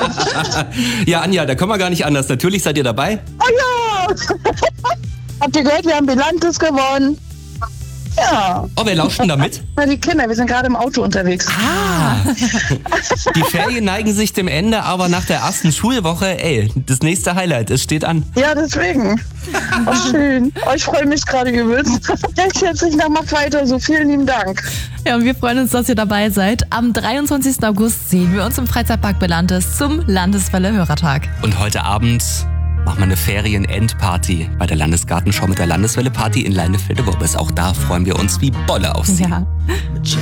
Ja, Anja, da können wir gar nicht anders. Natürlich seid ihr dabei. Oh ja! Habt ihr gehört, wir haben Bilantes gewonnen? Ja. Oh, wer lauscht denn da mit? Na, die Kinder, wir sind gerade im Auto unterwegs. Die Ferien neigen sich dem Ende, aber nach der ersten Schulwoche, das nächste Highlight, es steht an. Ja, deswegen. Oh, schön. Oh, ich freue mich gerade übelst. Recht herzlichen Dank, macht weiter so. Vielen lieben Dank. Ja, und wir freuen uns, dass ihr dabei seid. Am 23. August sehen wir uns im Freizeitpark Belantes zum Landeswelle-Hörertag. Und heute Abend machen wir eine Ferien-Endparty bei der Landesgartenschau mit der Landeswelle-Party in Leinefelde-Worbis. Auch da freuen wir uns wie Bolle auf Sie. Ja.